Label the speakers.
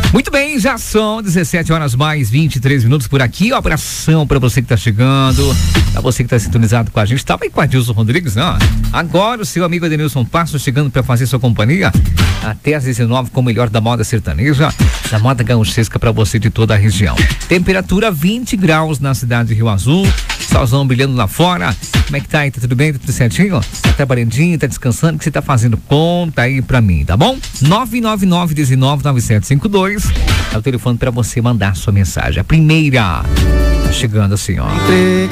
Speaker 1: Muito bem, já são 17 horas mais 23 minutos por aqui. Um abração pra você que tá chegando, pra você que tá sintonizado com a gente. Tava aí com a Adilson Rodrigues, não? Agora o seu amigo Adenilson Passos chegando pra fazer sua companhia até às 19 com o melhor da moda sertaneja, da moda gauchesca pra você de toda a região. Temperatura 20 graus na cidade de Rio Azul, solzão brilhando lá fora. Como é que tá aí? Tá tudo bem? Tá tudo certinho? Tá trabalhandinho? Tá descansando? O que você tá fazendo? Conta aí pra mim, tá bom? 999-19-9752 é o telefone pra você mandar sua mensagem. A primeira tá chegando assim, ó.